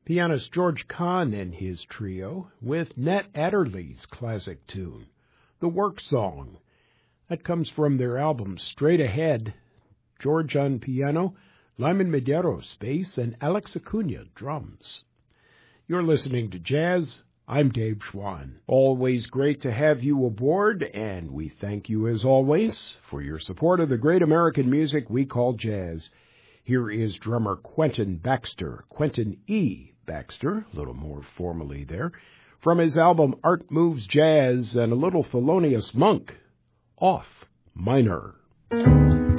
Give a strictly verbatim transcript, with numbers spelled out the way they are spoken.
Pianist George Kahn and his trio with Nat Adderley's classic tune, The Work Song. That comes from their album Straight Ahead. George on piano, Lyman Medeiros bass, and Alex Acuna drums. You're listening to Jazz. I'm Dave Schwann. Always great to have you aboard, and we thank you as always for your support of the great American music we call jazz. Here is drummer Quentin Baxter, Quentin E. Baxter, a little more formally there, from his album Art Moves Jazz, and a little Thelonious Monk, Off Minor.